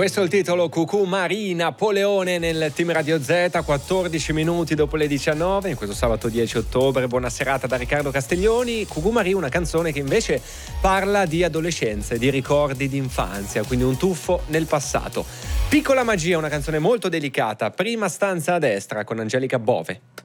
Questo è il titolo, Cucù Marì, Napoleone nel Team Radio Z, 14 minuti dopo le 19, in questo sabato 10 ottobre. Buona serata da Riccardo Castiglioni. Cucù Marì, una canzone che invece parla di adolescenza e di ricordi di infanzia, quindi un tuffo nel passato. Piccola magia, una canzone molto delicata, prima stanza a destra con Angelica Bove.